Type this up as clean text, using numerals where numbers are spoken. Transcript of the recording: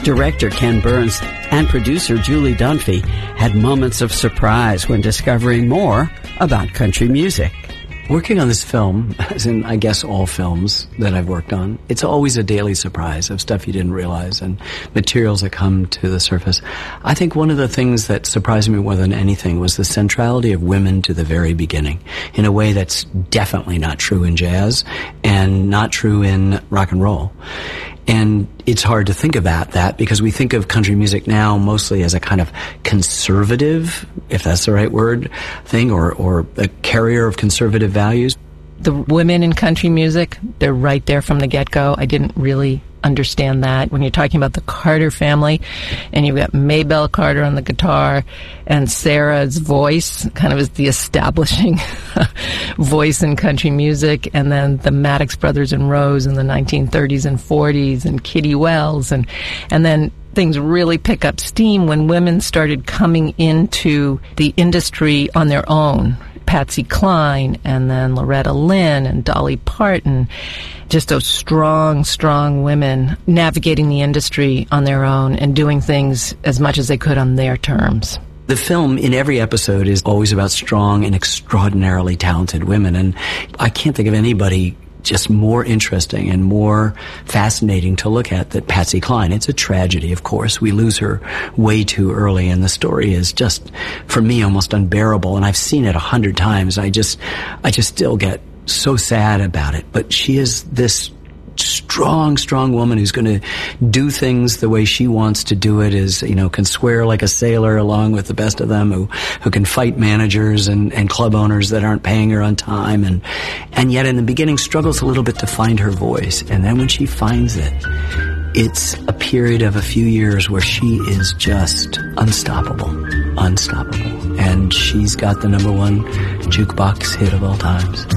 Director Ken Burns and producer Julie Dunphy had moments of surprise when discovering more about country music. Working on this film, as in, I guess, all films that I've worked on, it's always a daily surprise of stuff you didn't realize and materials that come to the surface. I think one of the things that surprised me more than anything was the centrality of women to the very beginning, in a way that's definitely not true in jazz and not true in rock and roll. And it's hard to think about that because we think of country music now mostly as a kind of conservative, if that's the right word, thing, or a carrier of conservative values. The women in country music, they're right there from the get-go. I didn't really understand that. When you're talking about the Carter family, and you've got Maybelle Carter on the guitar, and Sarah's voice kind of is the establishing voice in country music, and then the Maddox brothers and Rose in the 1930s and 40s, and Kitty Wells, and then things really pick up steam when women started coming into the industry on their own. Patsy Cline, and then Loretta Lynn and Dolly Parton. Just those strong, strong women navigating the industry on their own and doing things as much as they could on their terms. The film, in every episode, is always about strong and extraordinarily talented women, and I can't think of anybody just more interesting and more fascinating to look at than Patsy Cline. It's a tragedy, of course. We lose her way too early, and the story is just, for me, almost unbearable, and I've seen it 100 times. I just still get so sad about it. But she is this strong woman who's going to do things the way she wants to do it, can swear like a sailor along with the best of them, who can fight managers and club owners that aren't paying her on time, and yet in the beginning struggles a little bit to find her voice. And then when she finds it, it's a period of a few years where she is just unstoppable. And she's got the #1 jukebox hit of all times.